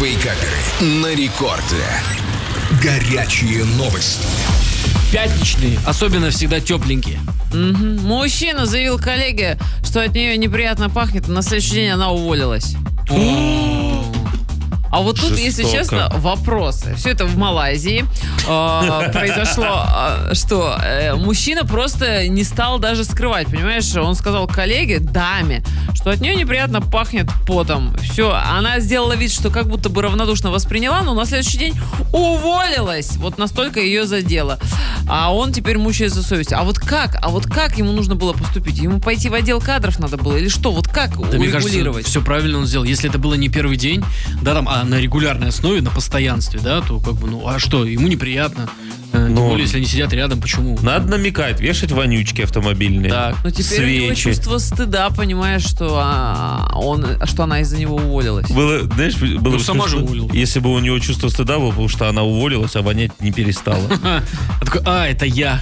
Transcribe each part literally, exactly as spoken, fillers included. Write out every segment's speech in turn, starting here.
Вейкаперы на рекорде. Горячие новости. Пятничные, особенно всегда тепленькие. Мгм. Мужчина заявил коллеге, что от нее неприятно пахнет, а на следующий день она уволилась. А вот тут, если Жестоко. честно, вопрос. Все это в Малайзии э, произошло, э, что э, мужчина просто не стал даже скрывать, понимаешь? Он сказал коллеге, даме, что от нее неприятно пахнет потом. Все, она сделала вид, что как будто бы равнодушно восприняла, но на следующий день уволилась. Вот настолько ее задело. А он теперь мучается совестью. А вот как? А вот как ему нужно было поступить? Ему пойти в отдел кадров надо было? Или что? Вот как Да, мне кажется, урегулировать? все правильно он сделал. Если это было не первый день, да, там, а на регулярной основе, на постоянстве, да, то как бы, ну, а что, ему неприятно. Э, Тем Ну, более, если они сидят рядом, почему? Надо намекать, вешать вонючки автомобильные. Так. Но теперь у него свечи. чувство стыда, понимаешь, что, а, он, что она из-за него уволилась. Было, знаешь, было Ну, бы сама же смешно, уволилась. если бы у него чувство стыда было, потому что она уволилась, а вонять не перестала. А, такой, а, это я.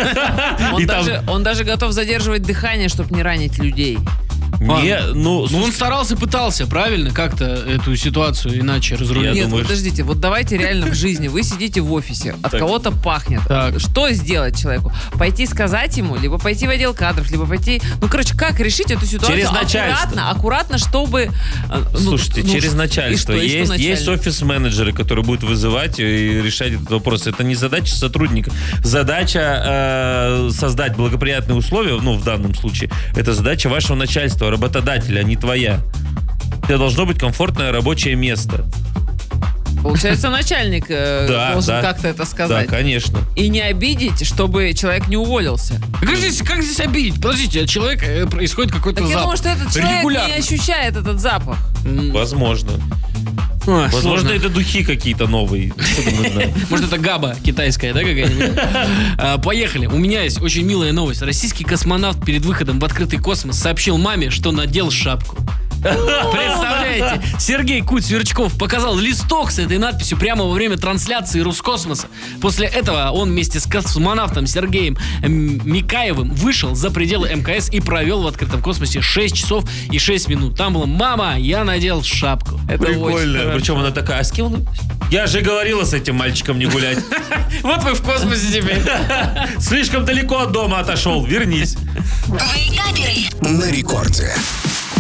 Он И там- даже, он даже готов задерживать дыхание, чтобы не ранить людей. Не, ну, Ну, он старался, пытался, правильно, как-то эту ситуацию иначе разрулить. Я Нет, думаю, подождите, вот давайте реально в жизни. Вы сидите в офисе, от Так. кого-то пахнет. Так. Что сделать человеку? Пойти сказать ему, либо пойти в отдел кадров, либо пойти... Ну, короче, как решить эту ситуацию Через начальство. аккуратно, аккуратно, чтобы... э, ну, Слушайте, ну, через и начальство. что, и что есть, есть начальник? офис-менеджеры, которые будут вызывать и решать этот вопрос. Это не задача сотрудника. Задача э, создать благоприятные условия, ну, в данном случае, это задача вашего начальства, работодателя, а не твоя. Это должно быть комфортное рабочее место. Получается, начальник э, Да, должен да. как-то это Да, сказать. конечно. И не обидеть, чтобы человек не уволился. Как здесь, как здесь обидеть? Подождите, человек э, происходит какой-то Так я запах. думаю, что этот человек Регулярно. не ощущает этот запах. М, Возможно. ой, Возможно, сложно. это духи какие-то новые. Откуда мы знаем? Может, это габа китайская, да, какая-нибудь? А, Поехали. У меня есть очень милая новость. Российский космонавт перед выходом в открытый космос сообщил маме, что надел шапку. Представляете, Сергей Куть-Сверчков показал листок с этой надписью прямо во время трансляции Роскосмоса. После этого он вместе с космонавтом Сергеем м, Микаевым вышел за пределы МКС и провел в открытом космосе шесть часов и шесть минут. Там было: мама, я надел шапку. Это очень Прикольно. хорошо. Причем она такая, а с кем он? Я же говорила с этим мальчиком не гулять. Вот вы в космосе теперь. Слишком далеко от дома отошел. Вернись. На рекорде.